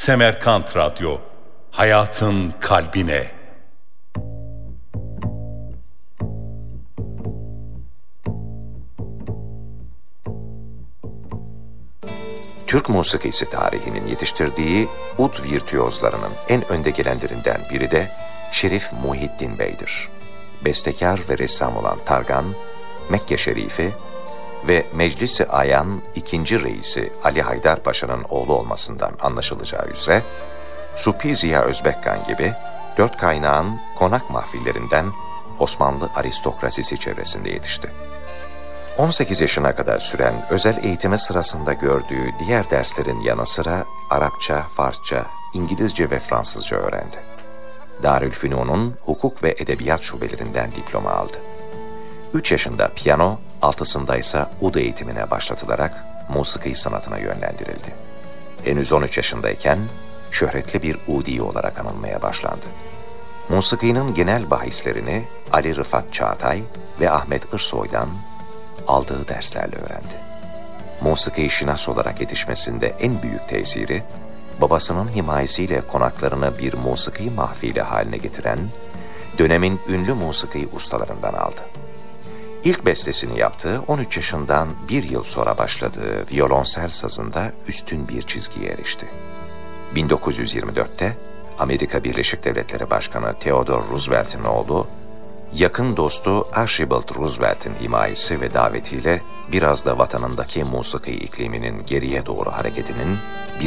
Semerkant Radyo, hayatın kalbine. Türk musikisi tarihinin yetiştirdiği ud virtüözlerinin en önde gelenlerinden biri de Şerif Muhyiddin Bey'dir. Bestekar ve ressam olan Targan, Mekke Şerifi ve Meclis-i Ayan II. Reisi Ali Haydar Paşa'nın oğlu olmasından anlaşılacağı üzere, Supi Ziya Özbekkan gibi dört kaynağın konak mahfillerinden Osmanlı aristokrasisi çevresinde yetişti. 18 yaşına kadar süren özel eğitimi sırasında gördüğü diğer derslerin yanı sıra Arapça, Farsça, İngilizce ve Fransızca öğrendi. Darülfünun'un hukuk ve edebiyat şubelerinden diploma aldı. 3 yaşında piyano, 6'sında ise ud eğitimine başlatılarak musiki sanatına yönlendirildi. Henüz 13 yaşındayken şöhretli bir udi olarak anılmaya başlandı. Musikinin genel bahislerini Ali Rıfat Çağatay ve Ahmet Irsoy'dan aldığı derslerle öğrendi. Musiki şinas olarak yetişmesinde en büyük tesiri, babasının himayesiyle konaklarını bir musiki mahfili haline getiren dönemin ünlü musiki ustalarından aldı. İlk bestesini yaptığı 13 yaşından bir yıl sonra başladığı violonsel sazında üstün bir çizgiye erişti. 1924'te Amerika Birleşik Devletleri Başkanı Theodore Roosevelt'in oğlu, yakın dostu Archibald Roosevelt'in himayesi ve davetiyle biraz da vatanındaki musiki ikliminin geriye doğru hareketinin